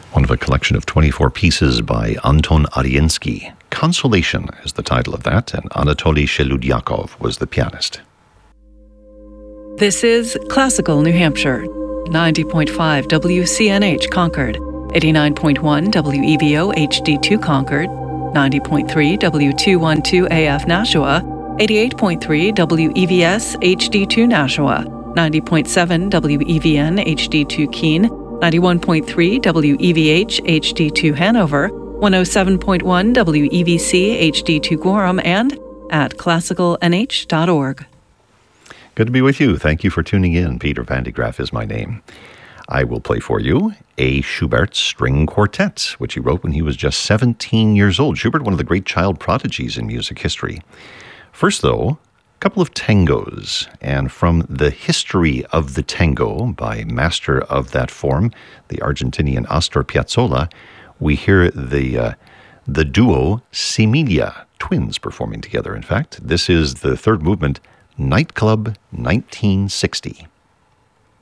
One of a collection of 24 pieces by Anton Ariensky. Consolation is the title of that, and Anatoly Sheludyakov was the pianist. This is Classical New Hampshire, 90.5 WCNH Concord, 89.1 WEVO HD2 Concord, 90.3 W212 AF Nashua, 88.3 WEVS HD2 Nashua, 90.7 WEVN HD2 Keene, 91.3 WEVH HD2 Hanover, 107.1 WEVC HD2 Gorham, and at classicalnh.org. Good to be with you. Thank you for tuning in. Peter Van de Graaff is my name. I will play for you a Schubert string quartet, which he wrote when he was just 17 years old. Schubert, one of the great child prodigies in music history. First, though, a couple of tangos, and from the history of the tango by master of that form, the Argentinian Astor Piazzolla, we hear the duo Similia, twins performing together, in fact. This is the third movement, Nightclub 1960.